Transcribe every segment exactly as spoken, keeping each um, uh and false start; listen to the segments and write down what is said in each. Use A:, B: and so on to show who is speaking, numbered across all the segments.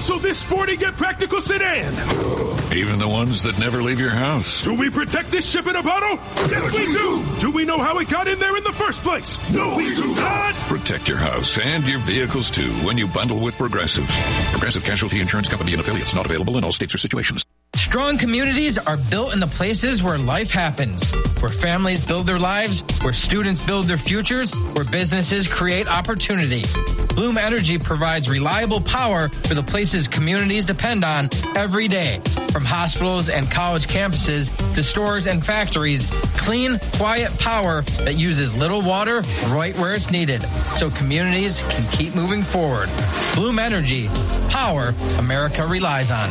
A: Also this sporty yet practical sedan.
B: Even the ones that never leave your house.
A: Do we protect this ship in a bottle? Yes, we do. Do we know how it got in there in the first place? No, we do not.
B: Protect your house and your vehicles, too, when you bundle with Progressive. Progressive Casualty Insurance Company and affiliates. Not available in all states or situations.
C: Strong communities are built in the places where life happens, where families build their lives, where students build their futures, where businesses create opportunity. Bloom Energy provides reliable power for the places communities depend on every day. From hospitals and college campuses to stores and factories, clean, quiet power that uses little water right where it's needed, so communities can keep moving forward. Bloom Energy, power America relies on.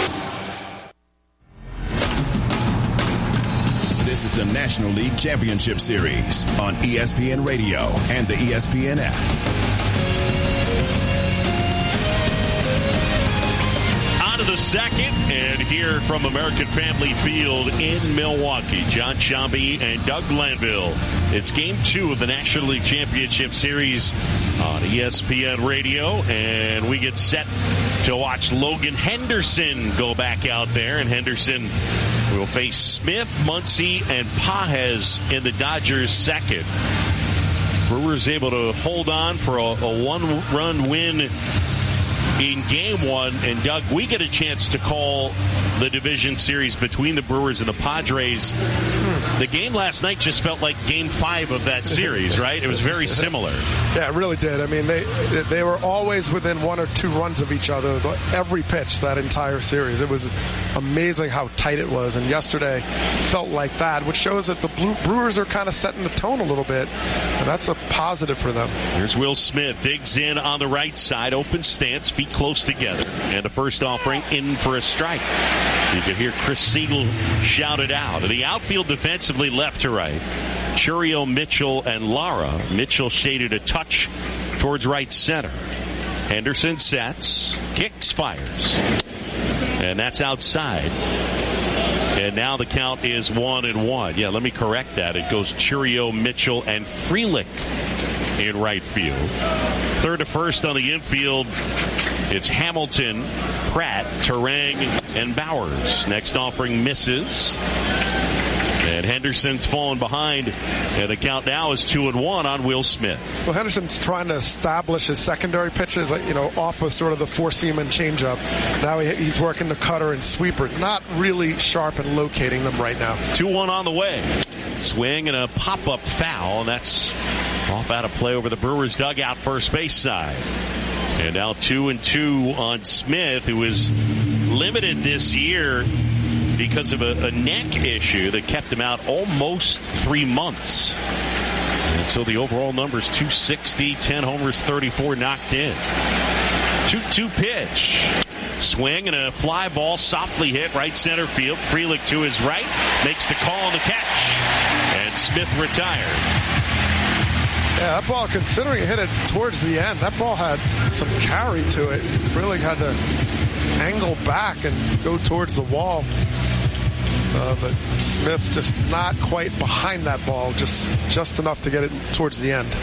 D: This is the National League Championship Series on E S P N Radio and the E S P N app.
E: On to the second, and here from American Family Field in Milwaukee, John Sciambi and Doug Glanville. It's game two of the National League Championship Series on E S P N Radio, and we get set to watch Logan Henderson go back out there, and Henderson will face Smith, Muncy, and Pages in the Dodgers' second. Brewers able to hold on for a, a one-run win in game one. And, Doug, we get a chance to call the division series between the Brewers and the Padres. The game last night just felt like game five of that series, right? It was very similar.
F: Yeah, it really did. I mean, they they were always within one or two runs of each other every pitch that entire series. It was amazing how tight it was, and yesterday felt like that, which shows that the Brewers are kind of setting the tone a little bit, and that's a positive for them.
E: Here's Will Smith, digs in on the right side, open stance, feet close together, and the first offering in for a strike. You can hear Chris Siegel shout it out. And the outfield defensively left to right, Churio, Mitchell, and Lara. Mitchell shaded a touch towards right center. Henderson sets, kicks, fires. And that's outside. And now the count is one and one. Yeah, let me correct that. It goes Churio, Mitchell, and Frelick in right field. Third to first on the infield, it's Hamilton, Pratt, Terang, and Bowers. Next offering misses. And Henderson's fallen behind, and the count now is two and one on Will Smith.
F: Well, Henderson's trying to establish his secondary pitches, you know, off of sort of the four-seam and changeup. Now he, he's working the cutter and sweeper, not really sharp and locating them right now.
E: two one on the way. Swing and a pop-up foul, and that's off out of play over the Brewers' dugout first base side. And now two and two on Smith, who was limited this year because of a, a neck issue that kept him out almost three months. And so the overall number is two sixty, ten homers, thirty-four knocked in. two two pitch. Swing and a fly ball softly hit right center field. Frelick to his right, makes the call on the catch. And Smith retired.
F: Yeah, that ball, considering it hit it towards the end, that ball had some carry to it. Really had to angle back and go towards the wall. Uh, but Smith just not quite behind that ball, just just enough to get it towards the end.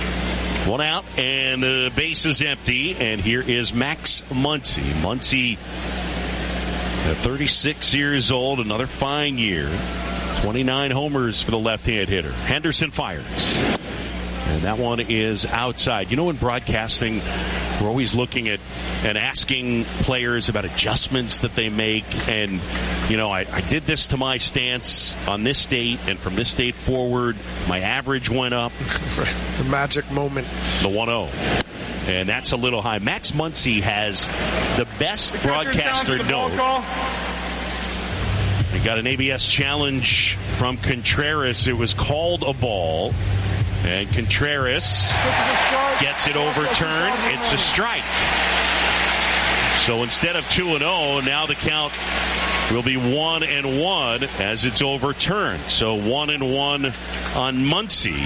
E: One out, and the base is empty, and here is Max Muncy. Muncy, at thirty-six years old, another fine year. twenty-nine homers for the left-hand hitter. Henderson fires. And that one is outside. You know, in broadcasting, we're always looking at and asking players about adjustments that they make. And, you know, I, I did this to my stance on this date, and from this date forward, my average went up.
F: The magic moment.
E: The one oh. And that's a little high. Max Muncy has the best broadcaster note. He got an A B S challenge from Contreras. It was called a ball. And Contreras gets it overturned. It's a strike. So instead of two and oh, now the count will be one and one as it's overturned. So one and one on Muncy.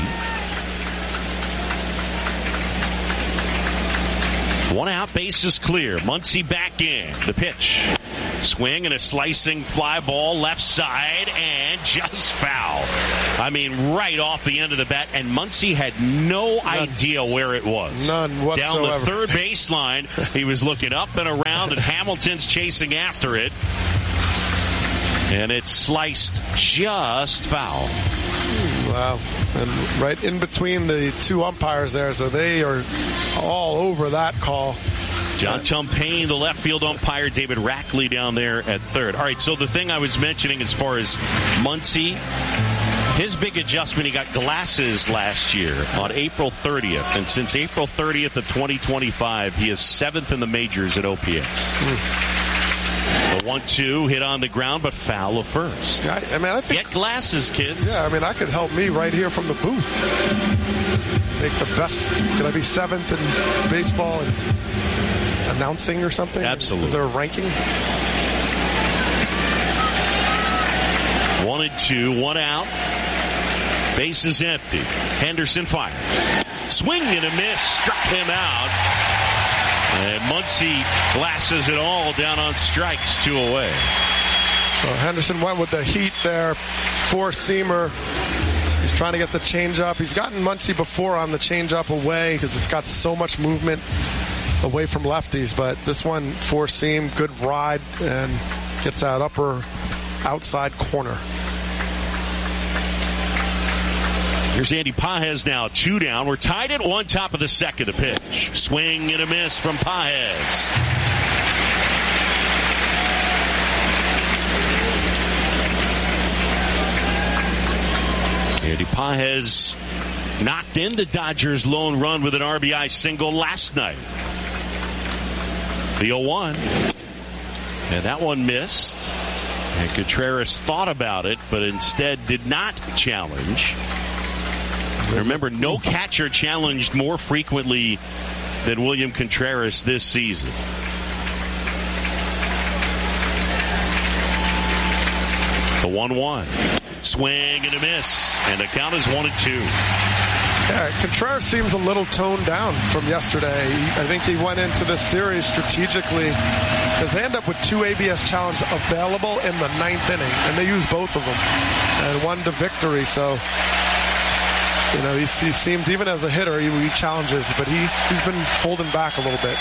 E: One out, base is clear. Muncy back in. The pitch. Swing and a slicing fly ball left side and just foul. I mean, right off the end of the bat. And Muncy had no None. idea where it was.
F: None whatsoever.
E: Down the third baseline, he was looking up and around, and Hamilton's chasing after it. And it's sliced just foul.
F: Wow. And right in between the two umpires there, so they are all over that call.
E: John Tumpane, the left field umpire, David Rackley down there at third. All right, so the thing I was mentioning as far as Muncy, his big adjustment, he got glasses last year on April thirtieth. And since April thirtieth of twenty twenty-five, he is seventh in the majors at O P S. Mm. The one two hit on the ground, but foul of first.
F: I, I mean, I think,
E: get glasses, kids.
F: Yeah, I mean, I could help me right here from the booth. Make the best. Can I be seventh in baseball and announcing or something?
E: Absolutely.
F: Is there a ranking?
E: One and two, one out. Base is empty. Henderson fires. Swing and a miss. Struck him out. And Muncy glasses it all down on strikes, two away.
F: Well, Henderson went with the heat there. Four-seamer. He's trying to get the changeup. He's gotten Muncy before on the changeup away because it's got so much movement away from lefties. But this one, four-seam, good ride, and gets that upper outside corner.
E: Here's Andy Pages now, two down. We're tied at one, top of the second. The pitch. Swing and a miss from Pages. Andy Pages knocked in the Dodgers' lone run with an R B I single last night. The oh one. And that one missed. And Contreras thought about it, but instead did not challenge. Remember, no catcher challenged more frequently than William Contreras this season. The one one. Swing and a miss. And the count is one and two.
F: Yeah, Contreras seems a little toned down from yesterday. He, I think he went into this series strategically because they end up with two A B S challenges available in the ninth inning, and they use both of them and won to victory. So, you know, he, he seems, even as a hitter, he, he challenges, but he, he's been holding back a little bit.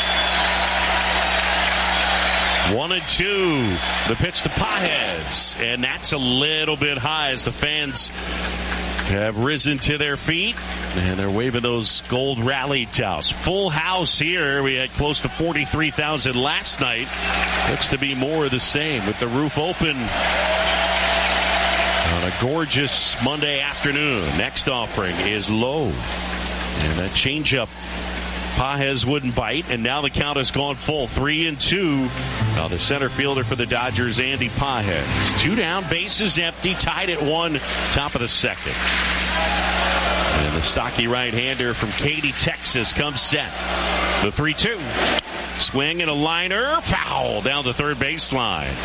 E: One and two. The pitch to Pages. And that's a little bit high as the fans have risen to their feet. And they're waving those gold rally towels. Full house here. We had close to forty-three thousand last night. Looks to be more of the same with the roof open on a gorgeous Monday afternoon. Next offering is low. And that changeup, Pages wouldn't bite, and now the count has gone full. Three and two. Now the center fielder for the Dodgers, Andy Pages. Two down, bases empty, tied at one, top of the second. And the stocky right-hander from Katy, Texas comes set. The three two. Swing and a liner. Foul down the third baseline.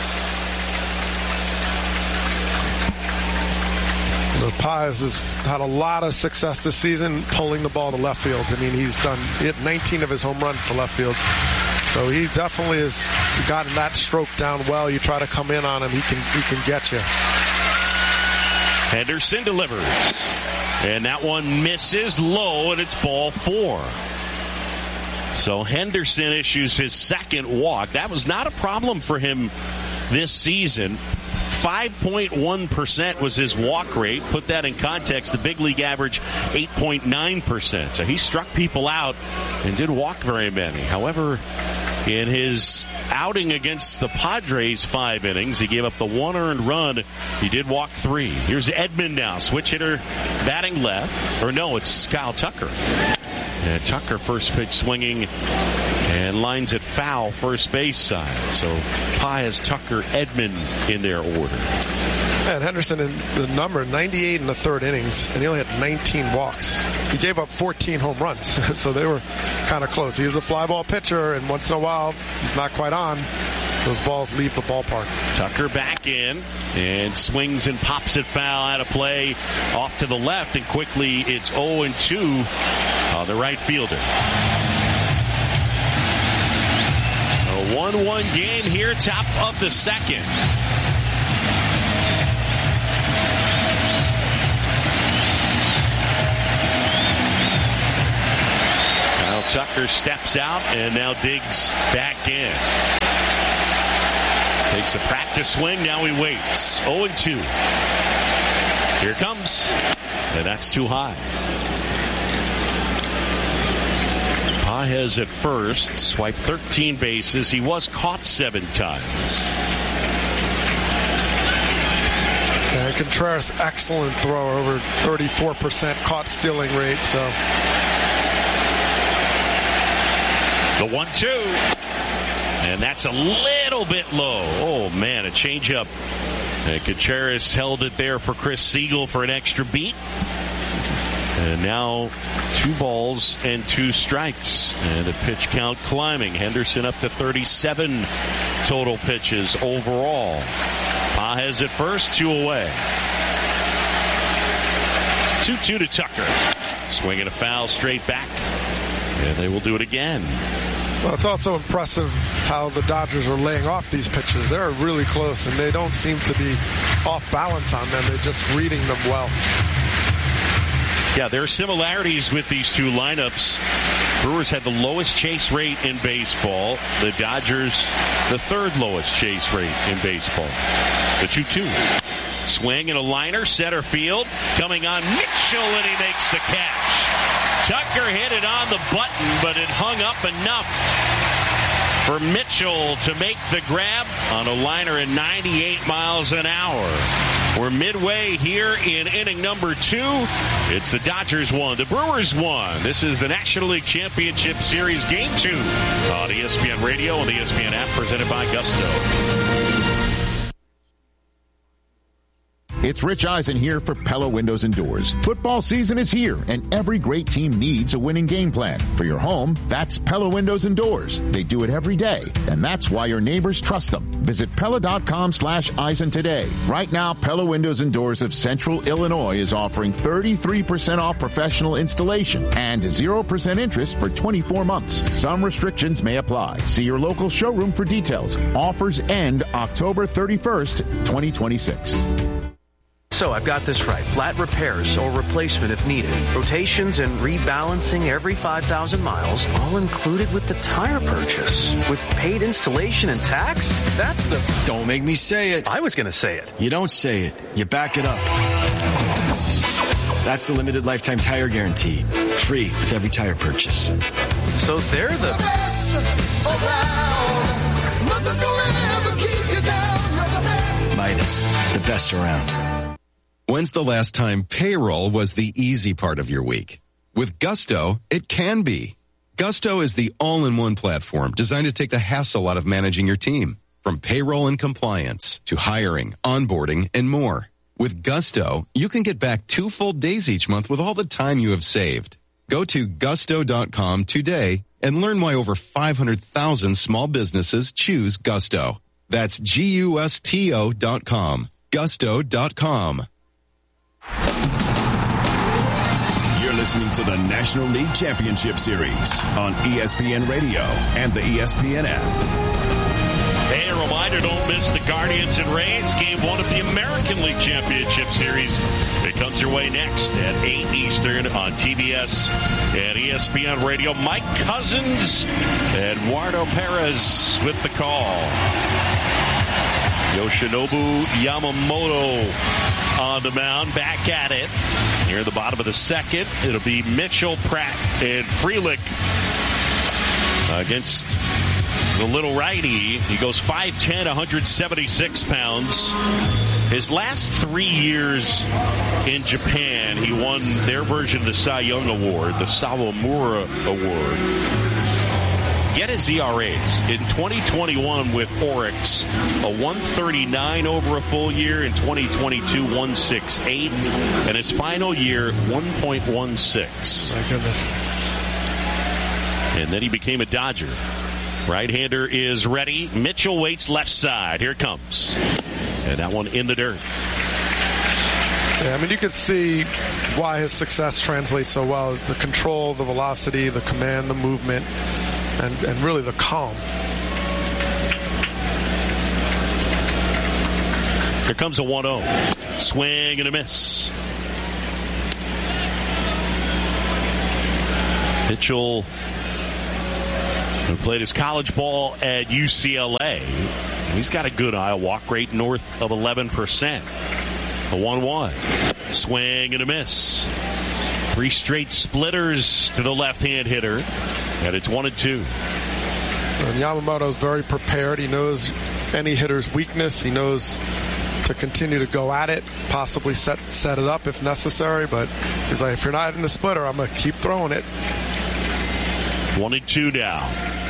F: Pages has had a lot of success this season pulling the ball to left field. I mean, he's done he hit nineteen of his home runs to left field. So he definitely has gotten that stroke down well. You try to come in on him, he can he can get you.
E: Henderson delivers. And that one misses low, and it's ball four. So Henderson issues his second walk. That was not a problem for him this season. five point one percent was his walk rate. Put that in context, the big league average, eight point nine percent. So he struck people out and didn't walk very many. However, in his outing against the Padres five innings, he gave up the one earned run. He did walk three. Here's Edman now, switch hitter batting left. Or no, it's Kyle Tucker. And Tucker first pitch swinging and lines it foul first base side. So Pages, Tucker, Edman in their order.
F: And Henderson in the number ninety-eight in the third innings, and he only had nineteen walks. He gave up fourteen home runs, so they were kind of close. He's a fly ball pitcher, and once in a while, he's not quite on. Those balls leave the ballpark.
E: Tucker back in and swings and pops it foul out of play off to the left, and quickly it's oh and two on the right fielder. A one one one game here, top of the second. Now Tucker steps out, and now Diggs back in. Takes a practice swing, now he waits. oh and two. Here it comes. And that's too high. Pages at first, swiped thirteen bases. He was caught seven times.
F: Yeah, Contreras, excellent thrower, over thirty-four percent caught stealing rate. So
E: the one two. And that's a little bit low. Oh, man, a changeup. And Contreras held it there for Chris Siegel for an extra beat. And now two balls and two strikes. And a pitch count climbing. Henderson up to thirty-seven total pitches overall. Pages at first, two away. two two to Tucker. Swinging a foul straight back. And they will do it again.
F: Well, it's also impressive how the Dodgers are laying off these pitches. They're really close, and they don't seem to be off balance on them. They're just reading them well.
E: Yeah, there are similarities with these two lineups. Brewers had the lowest chase rate in baseball. The Dodgers, the third lowest chase rate in baseball. The two two. Swing and a liner, center field. Coming on Mitchell, and he makes the catch. Tucker hit it on the button, but it hung up enough for Mitchell to make the grab on a liner at ninety-eight miles an hour. We're midway here in inning number two. It's the Dodgers one, the Brewers one. This is the National League Championship Series Game two on E S P N Radio and the E S P N app, presented by Gusto.
G: It's Rich Eisen here for Pella Windows and Doors. Football season is here, and every great team needs a winning game plan. For your home, that's Pella Windows and Doors. They do it every day, and that's why your neighbors trust them. Visit Pella.com slash Eisen today. Right now, Pella Windows and Doors of Central Illinois is offering thirty-three percent off professional installation and zero percent interest for twenty-four months. Some restrictions may apply. See your local showroom for details. Offers end October thirty-first, twenty twenty-six.
H: So I've got this right. Flat repairs or replacement if needed. Rotations and rebalancing every five thousand miles, all included with the tire purchase. With paid installation and tax? That's the...
I: Don't make me say it.
H: I was going to say it.
I: You don't say it. You back it up. That's the limited lifetime tire guarantee. Free with every tire purchase.
H: So they're the... best around. Nothing's gonna ever keep you down. You're the best.
I: Midas, the best around.
J: When's the last time payroll was the easy part of your week? With Gusto, it can be. Gusto is the all-in-one platform designed to take the hassle out of managing your team. From payroll and compliance to hiring, onboarding, and more. With Gusto, you can get back two full days each month with all the time you have saved. Go to gusto dot com today and learn why over five hundred thousand small businesses choose Gusto. That's G U S T O dot com. gusto dot com.
D: You're listening to the National League Championship Series on E S P N Radio and the E S P N app.
E: Hey, a reminder, don't miss the Guardians and Rays game one of the American League Championship Series. It comes your way next at eight Eastern on T B S and E S P N Radio. Mike Cousins, Eduardo Perez with the call. Yoshinobu Yamamoto on the mound, back at it. Near the bottom of the second, it'll be Mitchell, Pratt, and Frelick against the little righty. He goes five ten, one hundred seventy-six pounds. His last three years in Japan, he won their version of the Cy Young Award, the Sawamura Award. Get his E R As. In twenty twenty-one with Oryx, a one thirty-nine over a full year. In twenty twenty-two, one sixty-eight. And his final year, one point one six.
F: My goodness.
E: And then he became a Dodger. Right-hander is ready. Mitchell waits left side. Here it comes. And that one in the dirt.
F: Yeah, I mean, you could see why his success translates so well. The control, the velocity, the command, the movement. And, and really the calm.
E: Here comes a one oh. Swing and a miss. Mitchell, who played his college ball at U C L A, he's got a good eye, a walk rate north of eleven percent. A one one. Swing and a miss. Three straight splitters to the left-hand hitter, and it's one and two.
F: And Yamamoto's very prepared. He knows any hitter's weakness. He knows to continue to go at it, possibly set set it up if necessary. But he's like, if you're not in the splitter, I'm going to keep throwing it.
E: One and two now.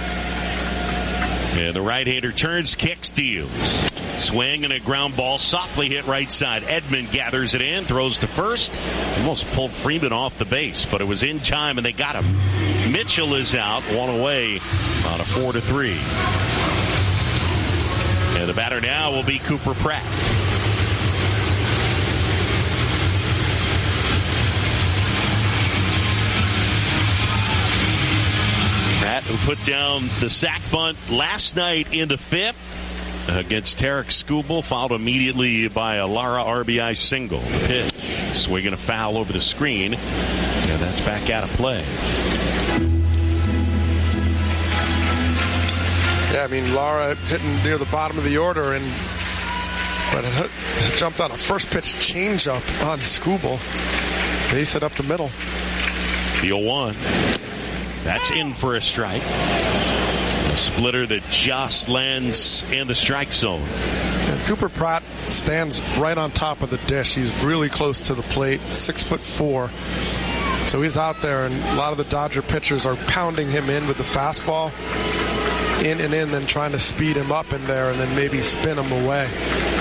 E: And the right-hander turns, kicks, deals. Swing and a ground ball, softly hit right side. Edman gathers it in, throws to first. Almost pulled Freeman off the base, but it was in time, and they got him. Mitchell is out, one away on a four to three. And the batter now will be Cooper Pratt. Pratt, who put down the sac bunt last night in the fifth against Tarek Skubal, followed immediately by a Lara R B I single. The pitch, swinging a foul over the screen, and that's back out of play.
F: Yeah, I mean, Lara hitting near the bottom of the order, and but it, hit, it jumped on a first pitch changeup on Skubal. Base it up the middle.
E: The oh one. That's in for a strike. A splitter that just lands in the strike zone.
F: And Cooper Pratt stands right on top of the dish. He's really close to the plate, six foot four. So he's out there, and a lot of the Dodger pitchers are pounding him in with the fastball. In and in, then trying to speed him up in there and then maybe spin him away.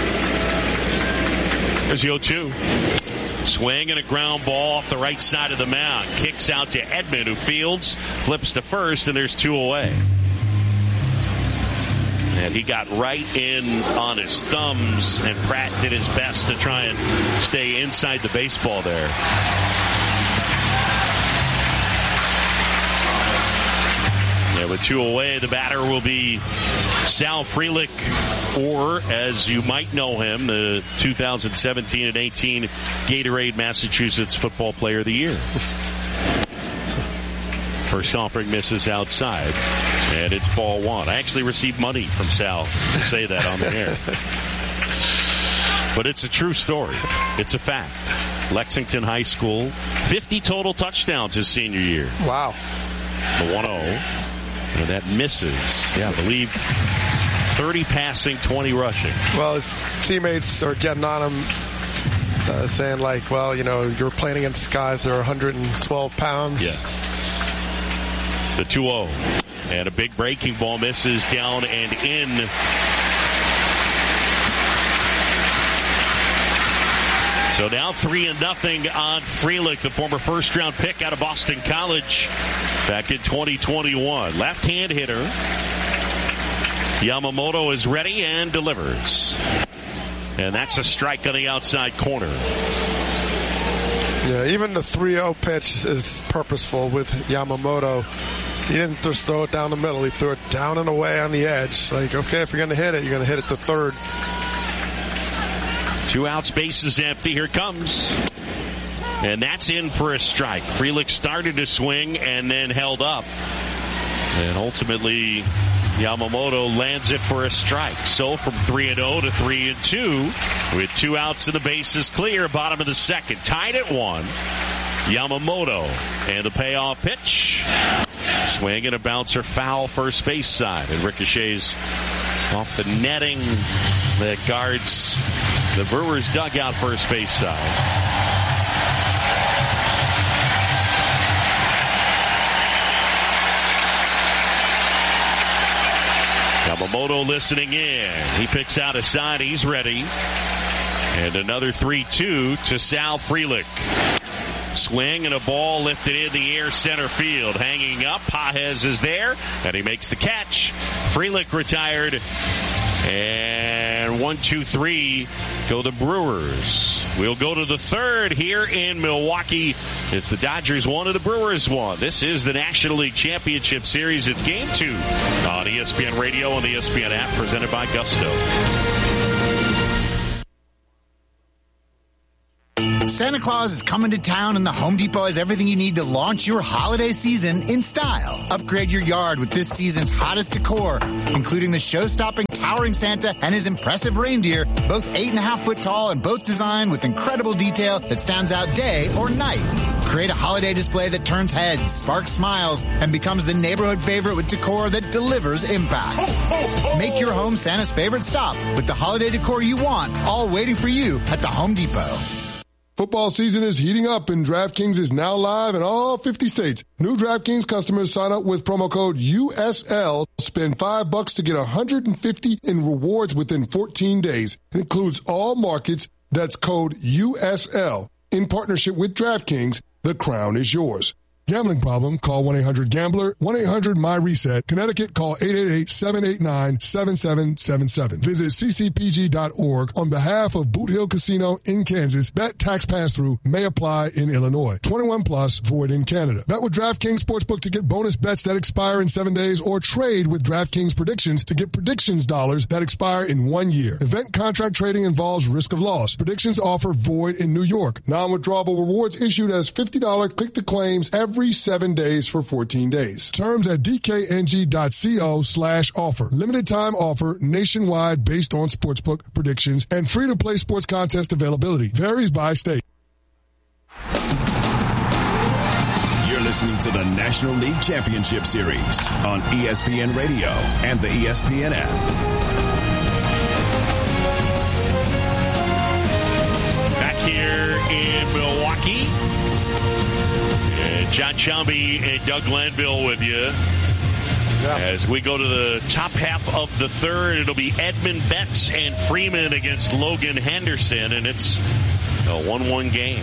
E: There's the oh two. Swing and a ground ball off the right side of the mound. Kicks out to Edman, who fields, flips to first, and there's two away. And he got right in on his thumbs, and Pratt did his best to try and stay inside the baseball there. Yeah, with two away, the batter will be Sal Frelick, or as you might know him, the two thousand seventeen and eighteen Gatorade Massachusetts Football Player of the Year. First offering misses outside, and it's ball one. I actually received money from Sal to say that on the air. But it's a true story. It's a fact. Lexington High School, fifty total touchdowns his senior year.
F: Wow.
E: The one oh. And that misses. Yeah, I believe thirty passing, twenty rushing.
F: Well, his teammates are getting on him, uh, saying like, well, you know, you're playing against guys that are one hundred twelve pounds.
E: Yes. The two oh. And a big breaking ball misses down and in. So now three and nothing on Frelick, the former first round pick out of Boston College back in twenty twenty-one. Left-hand hitter. Yamamoto is ready and delivers. And that's a strike on the outside corner.
F: Yeah, even the three oh pitch is purposeful with Yamamoto. He didn't just throw it down the middle. He threw it down and away on the edge. Like, okay, if you're going to hit it, you're going to hit it to third.
E: Two outs, bases empty. Here comes. And that's in for a strike. Frelick started to swing and then held up. And ultimately, Yamamoto lands it for a strike. So from three and oh to three and two, with two outs and the bases clear, bottom of the second. Tied at one. Yamamoto. And the payoff pitch. Swing and a bouncer, foul first base side. And ricochets off the netting that guards the Brewers' dugout first base side. Yamamoto listening in. He picks out a side. He's ready. And another three two to Sal Frelick. Swing and a ball lifted in the air center field. Hanging up. Pages is there. And he makes the catch. Frelick retired. And one, two, three go the Brewers. We'll go to the third here in Milwaukee. It's the Dodgers one and the Brewers one. This is the National League Championship Series. It's game two on E S P N Radio and the E S P N app, presented by Gusto.
K: Santa Claus is coming to town and the Home Depot has everything you need to launch your holiday season in style. Upgrade your yard with this season's hottest decor, including the show-stopping towering Santa and his impressive reindeer, both eight and a half foot tall and both designed with incredible detail that stands out day or night. Create a holiday display that turns heads, sparks smiles, and becomes the neighborhood favorite with decor that delivers impact. Make your home Santa's favorite stop with the holiday decor you want, all waiting for you at the Home Depot.
L: Football season is heating up and DraftKings is now live in all fifty states. New DraftKings customers sign up with promo code U S L. Spend five bucks to get one hundred fifty in rewards within fourteen days. It includes all markets. That's code U S L. In partnership with DraftKings, the crown is yours. Gambling problem? Call one eight hundred gambler, one eight hundred my reset. Connecticut, call eight eight eight, seven eight nine, seven seven seven seven. Visit c c p g dot org on behalf of Boot Hill Casino in Kansas. Bet tax pass-through may apply in Illinois. twenty-one plus, void in Canada. Bet with DraftKings Sportsbook to get bonus bets that expire in seven days or trade with DraftKings Predictions to get predictions dollars that expire in one year. Event contract trading involves risk of loss. Predictions offer void in New York. Non-withdrawable rewards issued as fifty dollars click to claims every Every seven days for fourteen days. Terms at dkng.co slash offer. Limited time offer nationwide based on sportsbook predictions and free to play sports contest availability. Varies by state.
D: You're listening to the National League Championship Series on E S P N Radio and the E S P N app.
E: Back here in Milwaukee. John Shelby and Doug Glanville with you. Yeah. As we go to the top half of the third, it'll be Edman Betts and Freeman against Logan Henderson, and it's a one one game.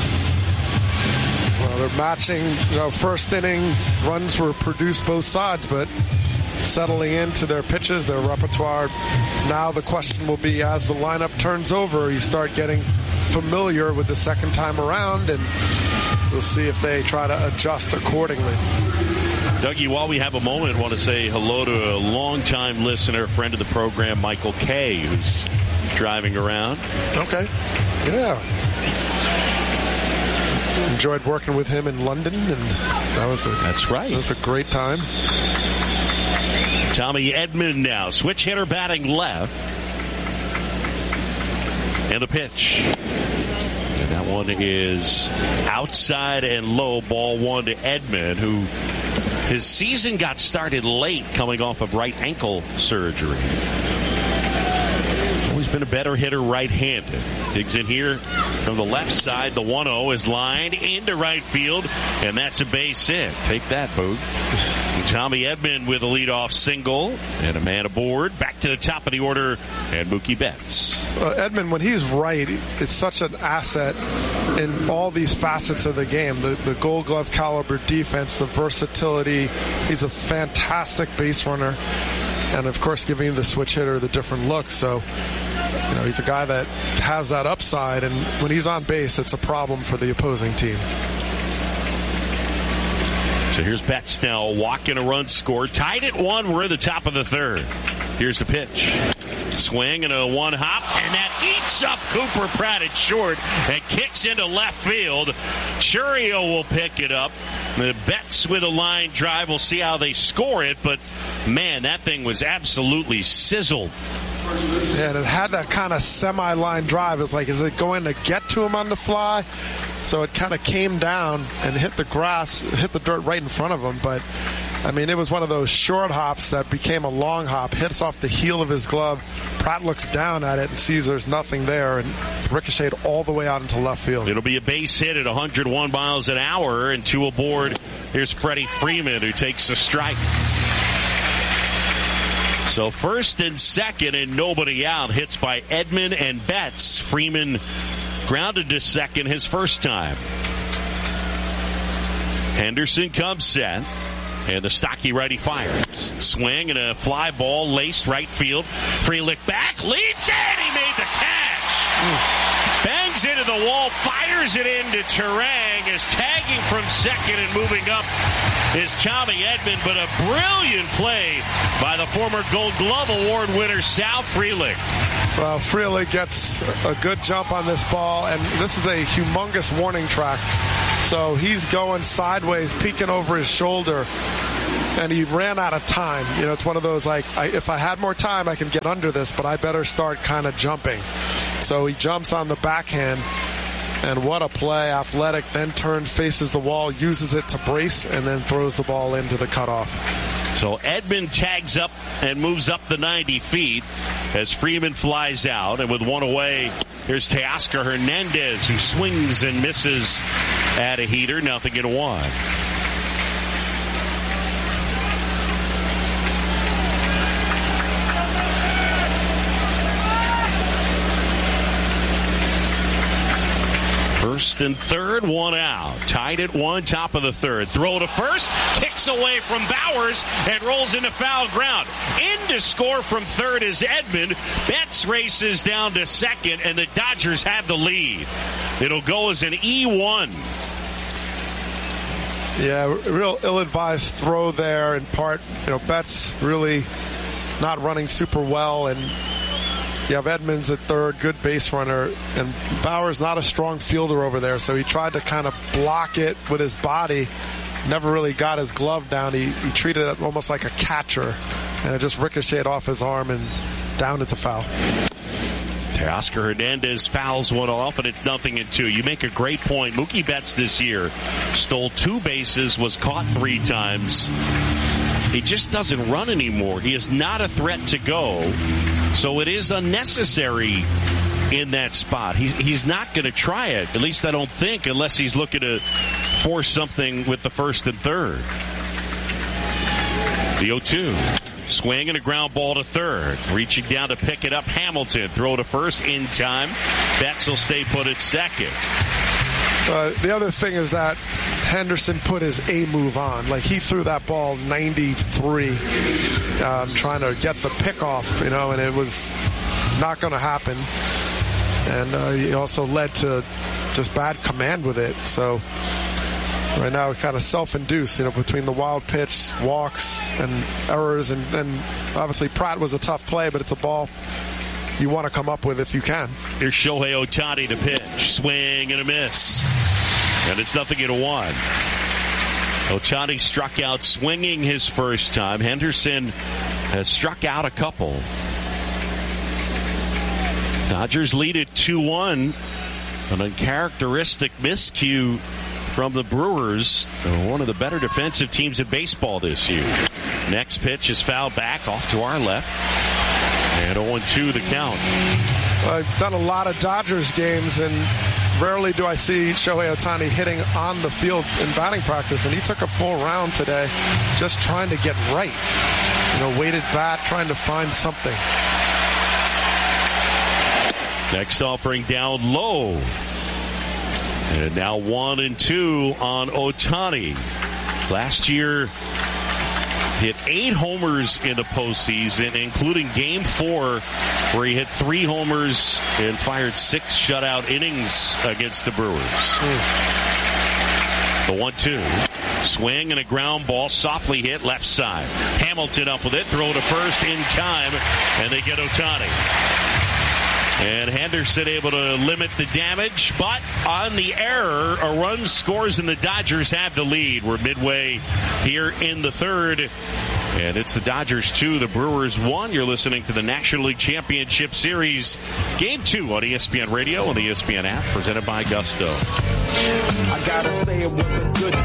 F: Well, they're matching, you know, first inning runs were produced both sides, but settling into their pitches, their repertoire. Now the question will be, as the lineup turns over, you start getting familiar with the second time around, and we'll see if they try to adjust accordingly.
E: Dougie, while we have a moment, I want to say hello to a longtime listener, friend of the program, Michael Kay, who's driving around.
F: Okay. Yeah. Enjoyed working with him in London, and that was a
E: that's right.
F: That was a great time.
E: Tommy Edman now, switch hitter batting left, and a pitch. And that one is outside and low, ball one to Edman, who his season got started late coming off of right ankle surgery. Always been a better hitter right-handed. Digs in here from the left side. The one oh is lined into right field, and that's a base hit. Take that, Boog. Tommy Edman with a leadoff single and a man aboard. Back to the top of the order, and Mookie Betts.
F: Well, Edman, when he's right, it's such an asset in all these facets of the game. The, the Gold Glove caliber defense, the versatility. He's a fantastic base runner. And, of course, giving the switch hitter the different looks. So, you know, he's a guy that has that upside. And when he's on base, it's a problem for the opposing team.
E: So here's Betts now, walking a run scored. Tied at one. We're at the top of the third. Here's the pitch. Swing and a one hop, and that eats up Cooper Pratt at short and kicks into left field. Churio will pick it up. The Betts with a line drive. We'll see how they score it, but man, that thing was absolutely sizzled.
F: Yeah, and it had that kind of semi-line drive. It's like, is it going to get to him on the fly? So it kind of came down and hit the grass, hit the dirt right in front of him. But, I mean, it was one of those short hops that became a long hop, hits off the heel of his glove. Pratt looks down at it and sees there's nothing there and ricocheted all the way out into left field.
E: It'll be a base hit at one hundred one miles an hour, and two aboard. Here's Freddie Freeman, who takes a strike. So first and second and nobody out. Hits by Edman and Betts. Freeman grounded to second his first time. Henderson comes set. And the stocky righty fires. Swing and a fly ball laced right field. Frelick back. Leads it. He made the catch. Bang swings into the wall, fires it into Turang, is tagging from second and moving up is Tommy Edman, but a brilliant play by the former Gold Glove Award winner Sal Frelick.
F: Well, Frelick gets a good jump on this ball, and this is a humongous warning track. So he's going sideways, peeking over his shoulder, and he ran out of time. You know, it's one of those, like, I, if I had more time, I can get under this, but I better start kind of jumping. So he jumps on the backhand. And what a play. Athletic, then turns, faces the wall, uses it to brace, and then throws the ball into the cutoff.
E: So Edman tags up and moves up the ninety feet as Freeman flies out. And with one away, here's Teoscar Hernandez, who swings and misses at a heater. Nothing in one. First and third, one out. Tied at one, top of the third. Throw to first, kicks away from Bowers, and rolls into foul ground. In to score from third is Edman. Betts races down to second, and the Dodgers have the lead. It'll go as an E one.
F: Yeah, real ill-advised throw there. In part, you know, Betts really not running super well, and you have Edmonds at third, good base runner, and Bauer's not a strong fielder over there, so he tried to kind of block it with his body, never really got his glove down. He, he treated it almost like a catcher, and it just ricocheted off his arm and down into foul.
E: Teoscar Hernandez fouls one off, and it's nothing in two. You make a great point. Mookie Betts this year stole two bases, was caught three times. He just doesn't run anymore. He is not a threat to go. So it is unnecessary in that spot. He's he's not going to try it. At least I don't think, unless he's looking to force something with the first and third. The oh two. Swing and a ground ball to third. Reaching down to pick it up. Hamilton. Throw to first in time. Betts will stay put at second.
F: Uh, the other thing is that Henderson put his A move on. Like, he threw that ball ninety-three, um, trying to get the pick off, you know, and it was not going to happen. And uh, he also led to just bad command with it. So right now, kind of self-induced, you know, between the wild pitch, walks, and errors. And, and obviously, Pratt was a tough play, but it's a ball you want to come up with if you can.
E: Here's Shohei Ohtani to pitch. Swing and a miss. And it's nothing in one. Ohtani struck out swinging his first time. Henderson has struck out a couple. Dodgers lead at two one. An uncharacteristic miscue from the Brewers. They're one of the better defensive teams in baseball this year. Next pitch is fouled back off to our left. And oh two the count.
F: I've done a lot of Dodgers games, and rarely do I see Shohei Ohtani hitting on the field in batting practice, and he took a full round today just trying to get right. You know, weighted bat, trying to find something.
E: Next offering down low. And now one and two on Ohtani. Last year, hit eight homers in the postseason, including game four, where he hit three homers and fired six shutout innings against the Brewers. Mm. The one two. Swing and a ground ball, softly hit left side. Hamilton up with it, throw to first in time, and they get Ohtani. And Henderson able to limit the damage, but on the error, a run scores and the Dodgers have the lead. We're midway here in the third, and it's the Dodgers two, the Brewers one. You're listening to the National League Championship Series, Game two on E S P N Radio and the E S P N app, presented by Gusto.
M: I gotta say it was a good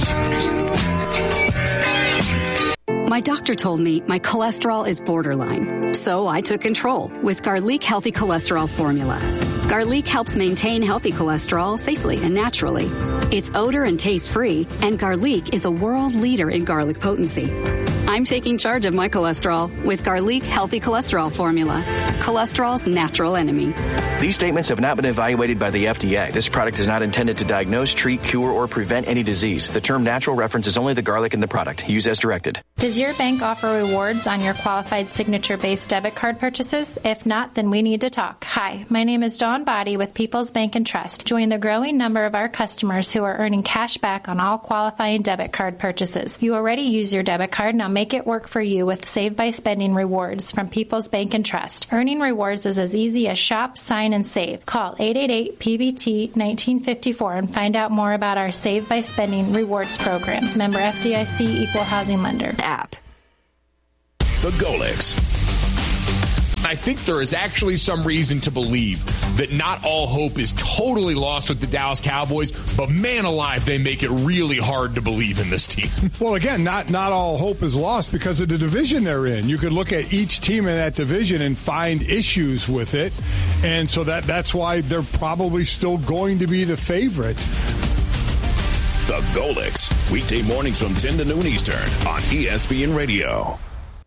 M: day.
N: My doctor told me my cholesterol is borderline, so I took control with Garlic Healthy Cholesterol Formula. Garlic helps maintain healthy cholesterol safely and naturally. It's odor and taste free, and Garlic is a world leader in garlic potency. I'm taking charge of my cholesterol with Garlic Healthy Cholesterol Formula. Cholesterol's natural enemy.
I: These statements have not been evaluated by the F D A. This product is not intended to diagnose, treat, cure, or prevent any disease. The term natural references only the garlic in the product. Use as directed.
O: Does your bank offer rewards on your qualified signature-based debit card purchases? If not, then we need to talk. Hi, my name is Dawn Body with People's Bank and Trust. Join the growing number of our customers who are earning cash back on all qualifying debit card purchases. You already use your debit card. Now make it work for you with Save by Spending rewards from People's Bank and Trust. Earning rewards is as easy as shop, sign, and save. Call eight eight eight P B T nineteen fifty-four and find out more about our Save by Spending rewards program. Member F D I C, Equal Housing Lender.
N: App.
D: The Golix.
P: I think there is actually some reason to believe that not all hope is totally lost with the Dallas Cowboys, but man alive, they make it really hard to believe in this team.
Q: Well, again, not not all hope is lost because of the division they're in. You could look at each team in that division and find issues with it, and so that that's why they're probably still going to be the favorite.
D: The Golix, weekday mornings from ten to noon Eastern on E S P N Radio.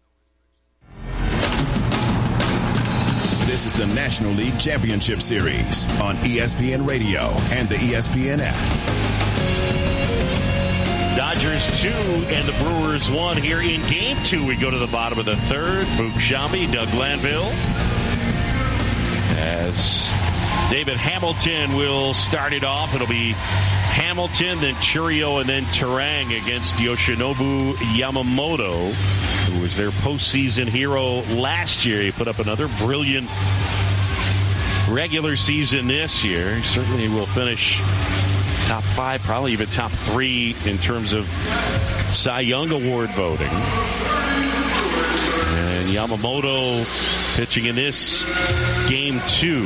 D: This is the National League Championship Series on E S P N Radio and the E S P N app.
E: Dodgers two and the Brewers one here in game two. We go to the bottom of the third. Boog Sciambi, Doug Glanville. As David Hamilton will start it off. It'll be Hamilton, then Chourio, and then Turang against Yoshinobu Yamamoto, who was their postseason hero last year. He put up another brilliant regular season this year. He certainly will finish top five, probably even top three in terms of Cy Young Award voting. And Yamamoto pitching in this game two.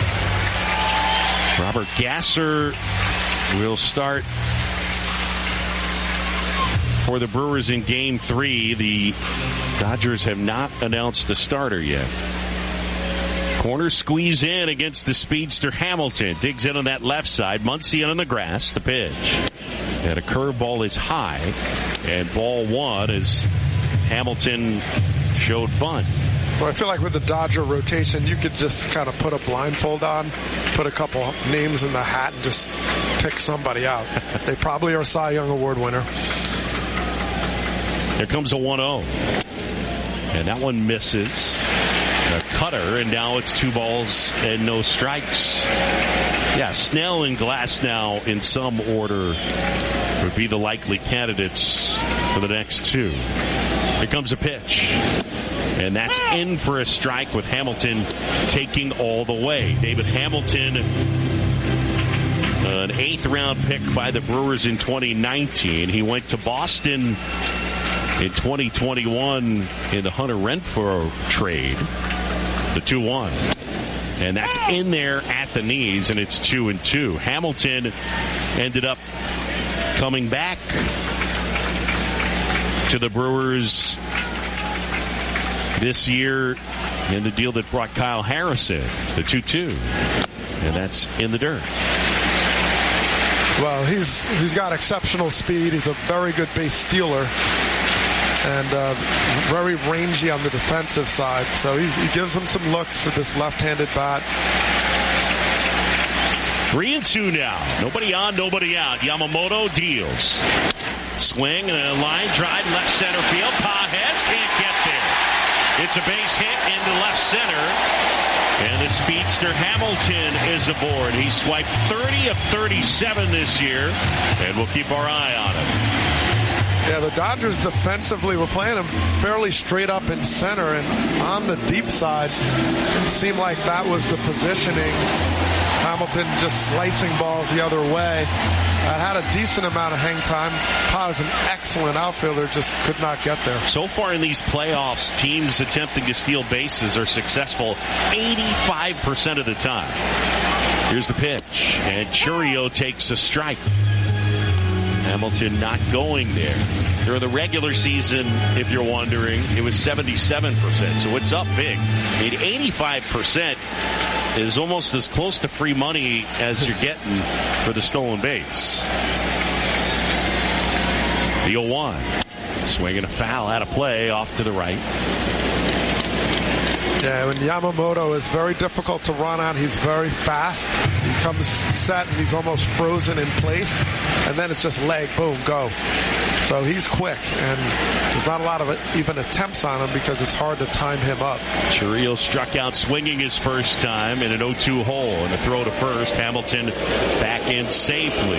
E: Robert Gasser will start for the Brewers in game three. The Dodgers have not announced a starter yet. Corner squeeze in against the speedster Hamilton. Digs in on that left side. Muncy on the grass. The pitch. And a curveball is high. And ball one as Hamilton showed bunt.
F: Well, I feel like with the Dodger rotation, you could just kind of put a blindfold on, put a couple names in the hat, and just pick somebody out. They probably are a Cy Young Award winner.
E: There comes a one oh. And that one misses. A cutter, and now it's two balls and no strikes. Yeah, Snell and Glasnow in some order would be the likely candidates for the next two. Here comes a pitch. And that's in for a strike with Hamilton taking all the way. David Hamilton, an eighth round pick by the Brewers in twenty nineteen. He went to Boston in twenty twenty-one in the Hunter Renfroe trade. The two one. And that's in there at the knees, and it's two and two. Hamilton ended up coming back to the Brewers this year in the deal that brought Kyle Harrison, the two two. And that's in the dirt.
F: Well, he's he's got exceptional speed. He's a very good base stealer. And uh, very rangy on the defensive side. So he's, he gives him some looks for this left-handed bat.
E: Three and two now. Nobody on, nobody out. Yamamoto deals. Swing and a line drive left center field. Pages can't get there. It's a base hit into left center. And the speedster Hamilton is aboard. He swiped thirty of thirty-seven this year. And we'll keep our eye on him.
F: Yeah, the Dodgers defensively were playing him fairly straight up in center, and on the deep side, it seemed like that was the positioning. Hamilton just slicing balls the other way. That had a decent amount of hang time. Pa is an excellent outfielder, just could not get there.
E: So far in these playoffs, teams attempting to steal bases are successful eighty-five percent of the time. Here's the pitch, and Chourio takes a strike. Hamilton not going there. During the regular season, if you're wondering, it was seventy-seven percent, so it's up big. I mean, eighty-five percent is almost as close to free money as you're getting for the stolen base. The oh one. Swinging a foul out of play off to the right.
F: Yeah, when Yamamoto is very difficult to run on, he's very fast. He comes set and he's almost frozen in place. And then it's just leg, boom, go. So he's quick, and there's not a lot of even attempts on him because it's hard to time him up.
E: Chiriot struck out swinging his first time in an oh two hole, and a throw to first. Hamilton back in safely.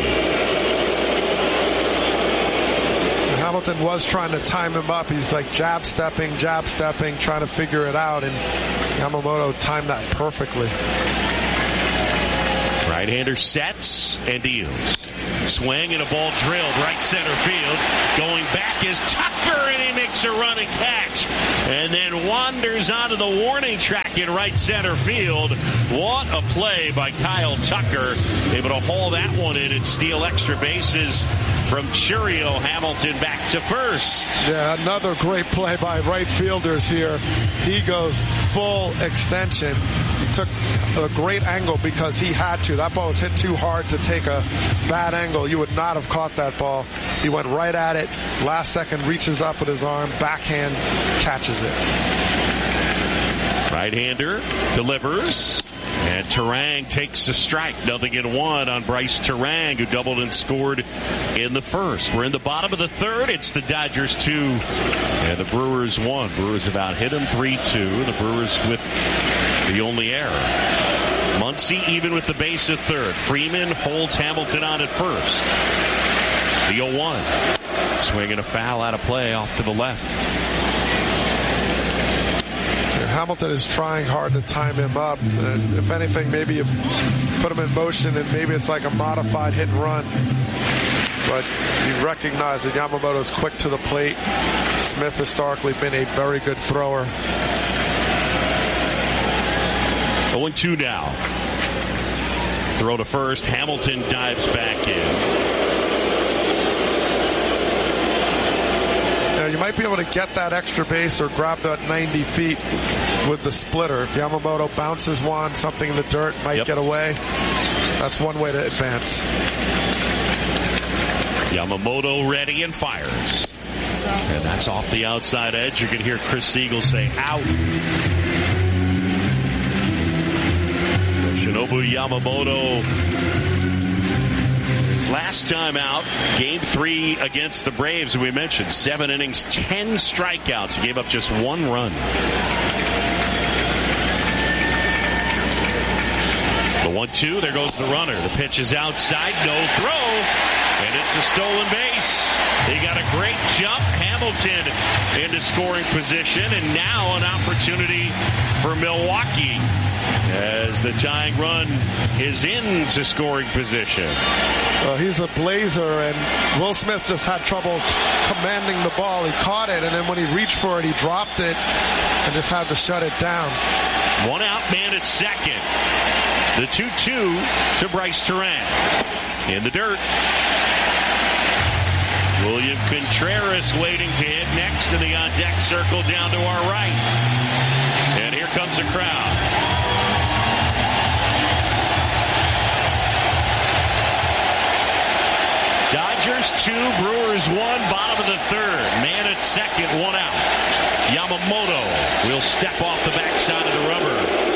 F: Hamilton was trying to time him up. He's like jab stepping, jab stepping, trying to figure it out, and Yamamoto timed that perfectly.
E: Right-hander sets and deals. Swing and a ball drilled right center field. Going back is Tucker, and he makes a run and catch. And then wanders onto the warning track in right center field. What a play by Kyle Tucker. Able to haul that one in and steal extra bases from Chiriot. Hamilton back to first.
F: Yeah, another great play by right fielders here. He goes full extension. He took a great angle because he had to. That ball was hit too hard to take a bad angle. You would not have caught that ball. He went right at it. Last second, reaches up with his arm, backhand, catches it.
E: Right-hander delivers. And Turang takes a strike. Nothing in one on Bryce Turang, who doubled and scored in the first. We're in the bottom of the third. It's the Dodgers two and the Brewers one. Brewers about hit them three two. The Brewers with the only error. Muncy even with the base at third. Freeman holds Hamilton on at first. The oh one. Swinging a foul out of play off to the left.
F: Hamilton is trying hard to time him up. And if anything, maybe you put him in motion and maybe it's like a modified hit and run. But you recognize that Yamamoto's quick to the plate. Smith historically been a very good thrower.
E: oh two now. Throw to first. Hamilton dives back in.
F: You might be able to get that extra base or grab that ninety feet with the splitter. If Yamamoto bounces one, something in the dirt might yep. get away. That's one way to advance.
E: Yamamoto ready and fires. And that's off the outside edge. You can hear Chris Siegel say, out. Shinobu Yamamoto, his last time out, game three against the Braves, we mentioned. Seven innings, ten strikeouts. He gave up just one run. The one two, there goes the runner. The pitch is outside, no throw, and it's a stolen base. He got a great jump. Hamilton into scoring position, and now an opportunity for Milwaukee as the tying run is into scoring position.
F: Well, he's a blazer, and Will Smith just had trouble commanding the ball. He caught it, and then when he reached for it, he dropped it and just had to shut it down.
E: One out, man at second. The two two to Bryce Turang. In the dirt. William Contreras waiting to hit next in the on-deck circle down to our right. And here comes the crowd. Dodgers two, Brewers one, bottom of the third. Man at second, one out. Yamamoto will step off the backside of the rubber.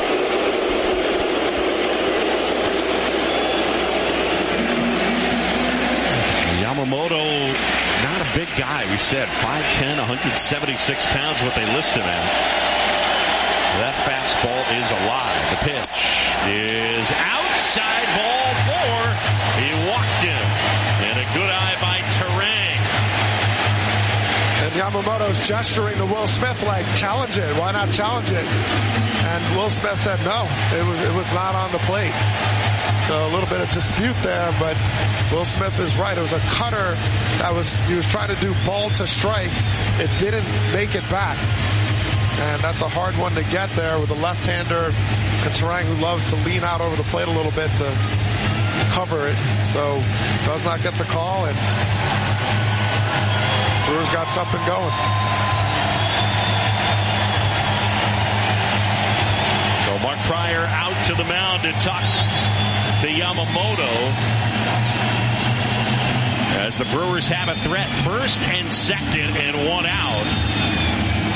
E: Yamamoto, not a big guy. We said five ten, one seventy-six pounds, what they list him at. That fastball is alive. The pitch is outside, ball four. He walked him. And a good eye by Turang.
F: And Yamamoto's gesturing to Will Smith like, challenge it. Why not challenge it? And Will Smith said no. It was it was not on the plate. So a little bit of dispute there, but Will Smith is right. It was a cutter that was, he was trying to do ball to strike. It didn't make it back. And that's a hard one to get there with a left-hander and Turang, who loves to lean out over the plate a little bit to cover it. So does not get the call, and Brewers got something going.
E: So Mark Prior out to the mound to talk to Yamamoto as as the Brewers have a threat first and second and one out.